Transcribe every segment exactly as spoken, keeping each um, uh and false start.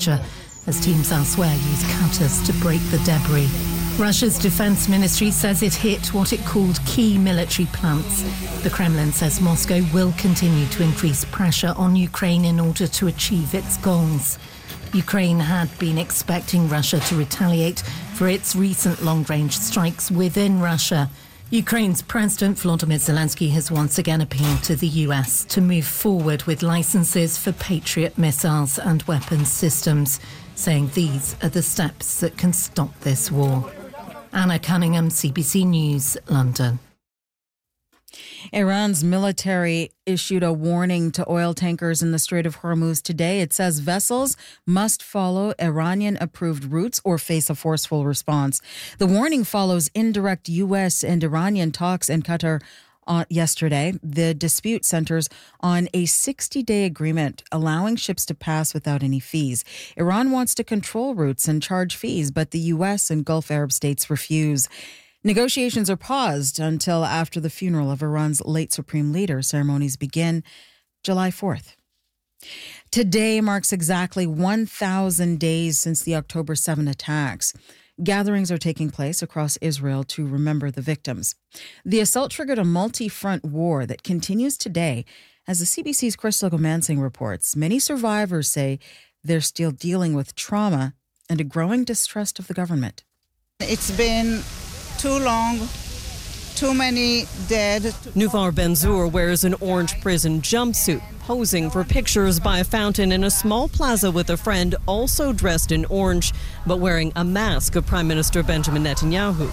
infrastructure as teams elsewhere use cutters to break the debris. Russia's defense ministry says it hit what it called key military plants. The Kremlin says Moscow will continue to increase pressure on Ukraine in order to achieve its goals. Ukraine had been expecting Russia to retaliate for its recent long-range strikes within Russia. Ukraine's President Volodymyr Zelensky has once again appealed to the U S to move forward with licenses for Patriot missiles and weapons systems, saying these are the steps that can stop this war. Anna Cunningham, C B C News, London. Iran's military issued a warning to oil tankers in the Strait of Hormuz today. It says vessels must follow Iranian-approved routes or face a forceful response. The warning follows indirect U S and Iranian talks in Qatar uh, yesterday. The dispute centers on a sixty-day agreement allowing ships to pass without any fees. Iran wants to control routes and charge fees, but the U S and Gulf Arab states refuse. Negotiations are paused until after the funeral of Iran's late supreme leader. Ceremonies begin July fourth. Today marks exactly one thousand days since the October seventh attacks. Gatherings are taking place across Israel to remember the victims. The assault triggered a multi-front war that continues today. As the C B C's Crystal Gomansing reports, many survivors say they're still dealing with trauma and a growing distrust of the government. It's been too long, too many dead. Nufar Benzur wears an orange prison jumpsuit, posing for pictures by a fountain in a small plaza with a friend also dressed in orange, but wearing a mask of Prime Minister Benjamin Netanyahu.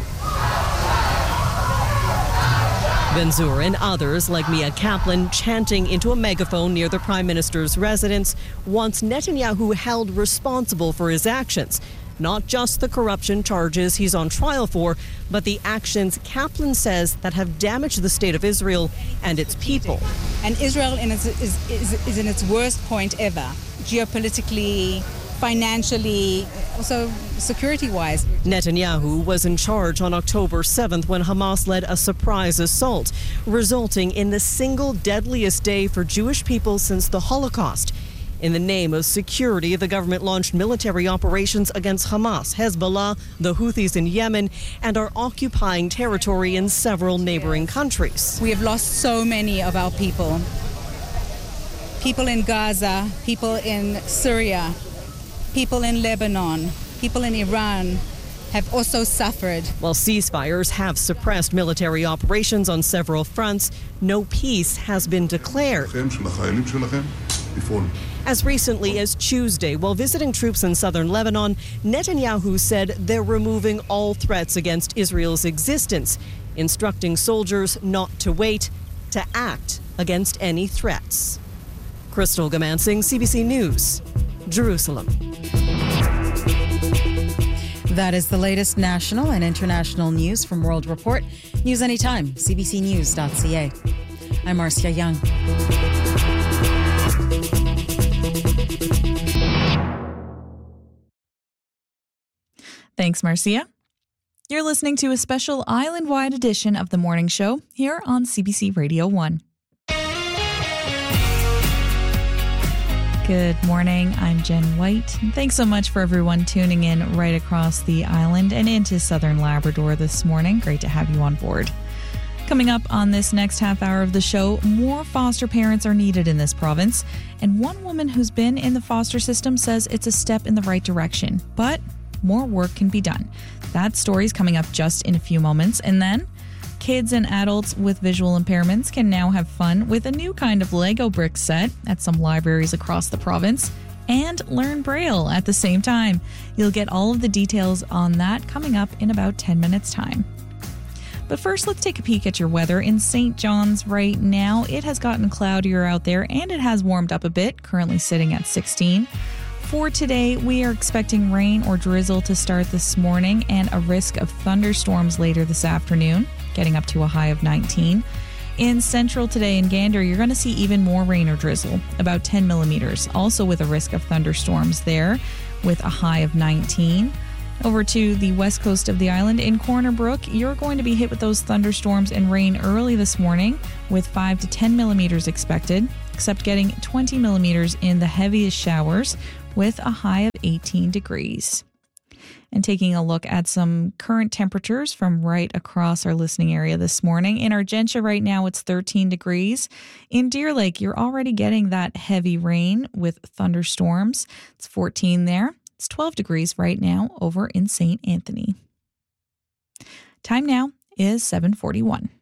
Benzur and others like Mia Kaplan chanting into a megaphone near the Prime Minister's residence wants Netanyahu held responsible for his actions. Not just the corruption charges he's on trial for, but the actions Kaplan says that have damaged the state of Israel and its people. And Israel in its, is, is, is in its worst point ever, geopolitically, financially, also security-wise. Netanyahu was in charge on October seventh when Hamas led a surprise assault, resulting in the single deadliest day for Jewish people since the Holocaust. In the name of security, the government launched military operations against Hamas, Hezbollah, the Houthis in Yemen, and are occupying territory in several neighboring countries. We have lost so many of our people. People in Gaza, people in Syria, people in Lebanon, people in Iran have also suffered. While ceasefires have suppressed military operations on several fronts, no peace has been declared. As recently as Tuesday, while visiting troops in southern Lebanon, Netanyahu said they're removing all threats against Israel's existence, instructing soldiers not to wait, to act against any threats. Crystal Gomansing, C B C News, Jerusalem. That is the latest national and international news from World Report. News anytime, c b c news dot c a. I'm Marcia Young. Thanks, Marcia. You're listening to a special island-wide edition of The Morning Show here on C B C Radio one. Good morning, I'm Jen White. Thanks so much for everyone tuning in right across the island and into southern Labrador this morning. Great to have you on board. Coming up on this next half hour of the show, more foster parents are needed in this province. And one woman who's been in the foster system says it's a step in the right direction, but more work can be done. That story's coming up just in a few moments. And then kids and adults with visual impairments can now have fun with a new kind of Lego brick set at some libraries across the province and learn Braille at the same time. You'll get all of the details on that coming up in about ten minutes time. But first, let's take a peek at your weather. In Saint John's right now, it has gotten cloudier out there and it has warmed up a bit, currently sitting at sixteen. For today, we are expecting rain or drizzle to start this morning and a risk of thunderstorms later this afternoon, getting up to a high of nineteen. In Central today in Gander, you're going to see even more rain or drizzle, about ten millimeters, also with a risk of thunderstorms there with a high of nineteen. Over to the west coast of the island in Corner Brook, you're going to be hit with those thunderstorms and rain early this morning with five to ten millimeters expected, except getting twenty millimeters in the heaviest showers with a high of eighteen degrees. And taking a look at some current temperatures from right across our listening area this morning. In Argentia right now, it's thirteen degrees. In Deer Lake, you're already getting that heavy rain with thunderstorms. It's fourteen there. It's twelve degrees right now over in Saint Anthony. Time now is seven forty-one.